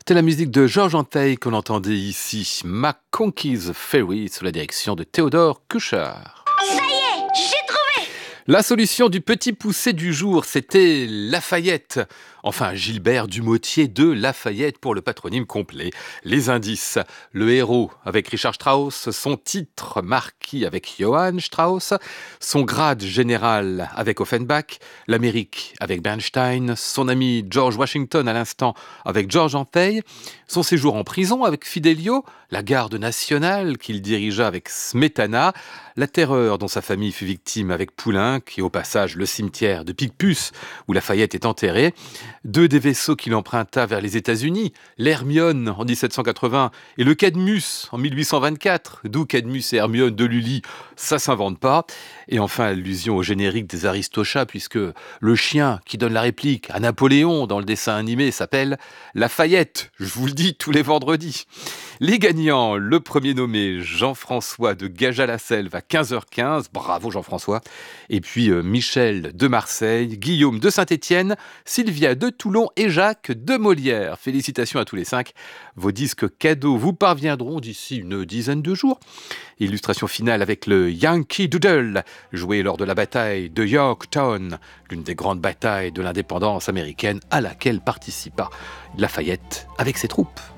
C'était la musique de George Antheil qu'on entendait ici, McConkey's Ferry, sous la direction de Theodore Kucher. Ça y est, j'ai trouvé! La solution du petit poussé du jour, c'était Lafayette. Enfin, Gilbert Dumotier de Lafayette pour le patronyme complet. Les indices, le héros avec Richard Strauss, son titre marquis avec Johann Strauss, son grade général avec Offenbach, l'Amérique avec Bernstein, son ami George Washington à l'instant avec George Antheil, son séjour en prison avec Fidelio, la garde nationale qu'il dirigea avec Smetana, la terreur dont sa famille fut victime avec Poulenc et au passage le cimetière de Picpus où Lafayette est enterré, deux des vaisseaux qu'il emprunta vers les États-Unis, l'Hermione en 1780 et le Cadmus en 1824, d'où Cadmus et Hermione de Lully, ça s'invente pas. Et enfin allusion au générique des Aristochats puisque le chien qui donne la réplique à Napoléon dans le dessin animé s'appelle Lafayette, je vous le dis tous les vendredis. Les gagnants, le premier nommé Jean-François de Gaja-la-Selve à 15h15, bravo Jean-François, et puis Michel de Marseille, Guillaume de Saint-Étienne, Sylvia de Toulon et Jacques de Molière. Félicitations à tous les 5. Vos disques cadeaux vous parviendront d'ici une dizaine de jours. Illustration finale avec le Yankee Doodle, joué lors de la bataille de Yorktown, l'une des grandes batailles de l'indépendance américaine à laquelle participa Lafayette avec ses troupes.